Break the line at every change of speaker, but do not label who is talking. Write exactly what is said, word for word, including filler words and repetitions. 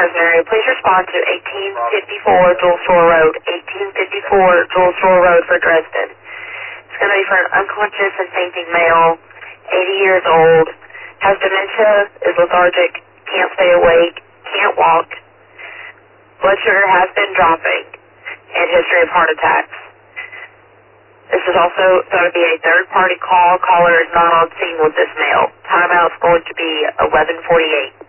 Mary. Please respond to eighteen fifty-four Jewel Store Road, eighteen fifty-four Jewel Store Road for Dresden. It's going to be for an unconscious and fainting male, eighty years old, has dementia, is lethargic, can't stay awake, can't walk, blood sugar has been dropping, and history of heart attacks. This is also going to be a third-party call. Caller is not on scene with this male. Timeout is going to be eleven forty-eight.